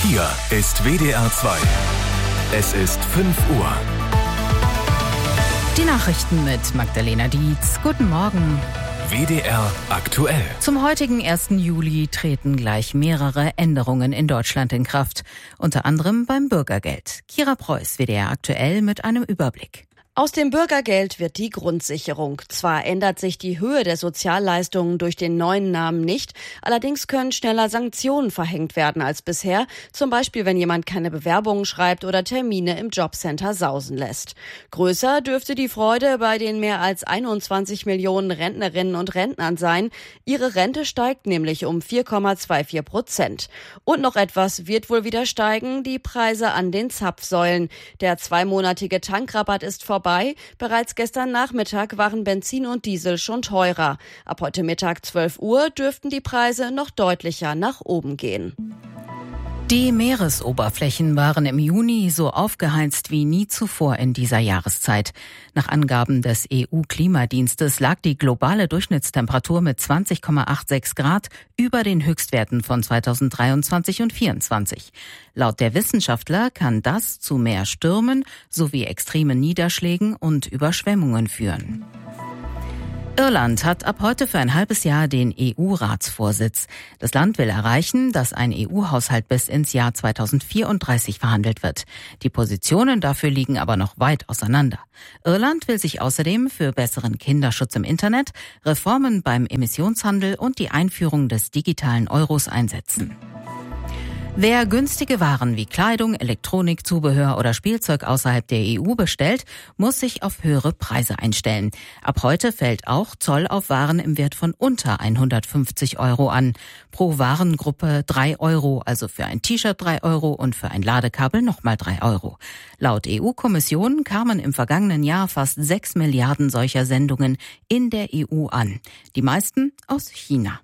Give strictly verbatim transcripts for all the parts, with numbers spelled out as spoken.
Hier ist W D R zwei. Es ist fünf Uhr. Die Nachrichten mit Magdalena Dietz. Guten Morgen. W D R aktuell. Zum heutigen ersten Juli treten gleich mehrere Änderungen in Deutschland in Kraft. Unter anderem beim Bürgergeld. Kira Preuß, W D R aktuell mit einem Überblick. Aus dem Bürgergeld wird die Grundsicherung. Zwar ändert sich die Höhe der Sozialleistungen durch den neuen Namen nicht, allerdings können schneller Sanktionen verhängt werden als bisher, zum Beispiel wenn jemand keine Bewerbungen schreibt oder Termine im Jobcenter sausen lässt. Größer dürfte die Freude bei den mehr als einundzwanzig Millionen Rentnerinnen und Rentnern sein. Ihre Rente steigt nämlich um vier Komma vierundzwanzig Prozent. Und noch etwas wird wohl wieder steigen, die Preise an den Zapfsäulen. Der zweimonatige Tankrabatt ist vorbei. Bereits gestern Nachmittag waren Benzin und Diesel schon teurer. Ab heute Mittag zwölf Uhr dürften die Preise noch deutlicher nach oben gehen. Die Meeresoberflächen waren im Juni so aufgeheizt wie nie zuvor in dieser Jahreszeit. Nach Angaben des E U-Klimadienstes lag die globale Durchschnittstemperatur mit zwanzig Komma sechsundachtzig Grad über den Höchstwerten von zweitausenddreiundzwanzig und vierundzwanzig. Laut der Wissenschaftler kann das zu mehr Stürmen sowie extremen Niederschlägen und Überschwemmungen führen. Irland hat ab heute für ein halbes Jahr den E U-Ratsvorsitz. Das Land will erreichen, dass ein E U-Haushalt bis ins Jahr zweitausendvierunddreißig verhandelt wird. Die Positionen dafür liegen aber noch weit auseinander. Irland will sich außerdem für besseren Kinderschutz im Internet, Reformen beim Emissionshandel und die Einführung des digitalen Euros einsetzen. Wer günstige Waren wie Kleidung, Elektronik, Zubehör oder Spielzeug außerhalb der E U bestellt, muss sich auf höhere Preise einstellen. Ab heute fällt auch Zoll auf Waren im Wert von unter hundertfünfzig Euro an. Pro Warengruppe drei Euro, also für ein T-Shirt drei Euro und für ein Ladekabel nochmal drei Euro. Laut E U-Kommission kamen im vergangenen Jahr fast sechs Milliarden solcher Sendungen in der E U an. Die meisten aus China.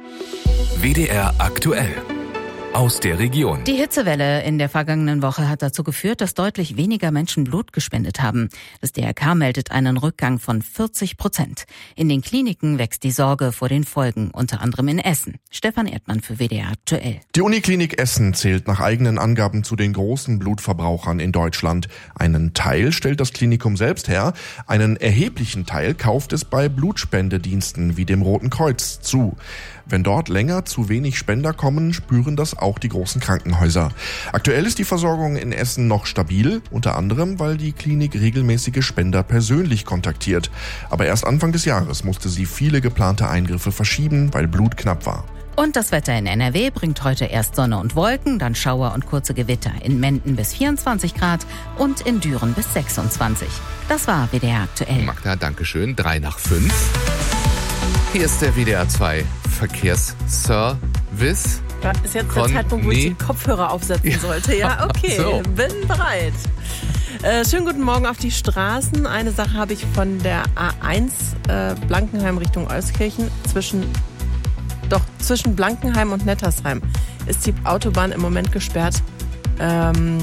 W D R aktuell. Aus der Region. Die Hitzewelle in der vergangenen Woche hat dazu geführt, dass deutlich weniger Menschen Blut gespendet haben. Das D R K meldet einen Rückgang von vierzig Prozent. In den Kliniken wächst die Sorge vor den Folgen, unter anderem in Essen. Stefan Erdmann für W D R aktuell. Die Uniklinik Essen zählt nach eigenen Angaben zu den großen Blutverbrauchern in Deutschland. Einen Teil stellt das Klinikum selbst her, einen erheblichen Teil kauft es bei Blutspendediensten wie dem Roten Kreuz zu. Wenn dort länger zu wenig Spender kommen, spüren das auch die großen Krankenhäuser. Aktuell ist die Versorgung in Essen noch stabil, unter anderem, weil die Klinik regelmäßige Spender persönlich kontaktiert. Aber erst Anfang des Jahres musste sie viele geplante Eingriffe verschieben, weil Blut knapp war. Und das Wetter in N R W bringt heute erst Sonne und Wolken, dann Schauer und kurze Gewitter. In Menden bis vierundzwanzig Grad und in Düren bis sechsundzwanzig. Das war W D R aktuell. Magda, danke schön. Drei nach fünf. Hier ist der W D R zwei Verkehrsservice. Da ist jetzt der Zeitpunkt, wo ich die Kopfhörer aufsetzen ja. sollte. Ja, okay, so. Bin bereit. Äh, schönen guten Morgen auf die Straßen. Eine Sache habe ich von der A eins äh, Blankenheim Richtung Euskirchen. Zwischen, doch, zwischen Blankenheim und Nettersheim ist die Autobahn im Moment gesperrt. Ähm,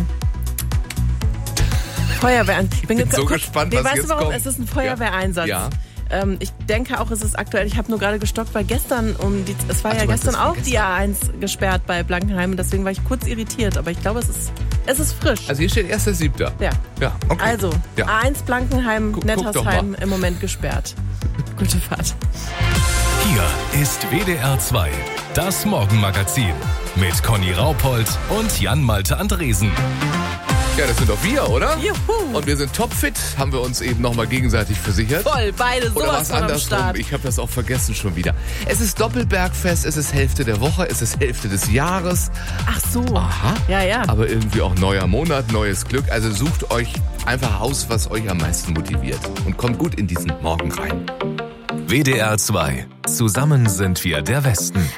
Feuerwehr. Ich bin, bin so guck, gespannt, nee, was weißt jetzt du warum? kommt. Es ist ein Feuerwehreinsatz. Ja. Ähm, ich denke auch, es ist aktuell, ich habe nur gerade gestockt, weil gestern um die, es war Ach, ja gestern auch gestern. die A eins gesperrt bei Blankenheim und deswegen war ich kurz irritiert, aber ich glaube, es ist, es ist frisch. Also hier steht erster siebter Ja. ja okay. Also, ja. A eins Blankenheim, Guck, Nettersheim im Moment gesperrt. Gute Fahrt. Hier ist W D R zwei, das Morgenmagazin mit Conny Raupold und Jan-Malte Andresen. Ja, das sind doch wir, oder? Juhu. Und wir sind topfit, haben wir uns eben nochmal gegenseitig versichert. Voll, beide sowas Oder war es von am andersrum? Start. Ich habe das auch vergessen schon wieder. Es ist Doppelbergfest, es ist Hälfte der Woche, es ist Hälfte des Jahres. Ach so. Aha. Ja, ja. Aber irgendwie auch neuer Monat, neues Glück. Also sucht euch einfach aus, was euch am meisten motiviert. Und kommt gut in diesen Morgen rein. W D R zwei. Zusammen sind wir der Westen.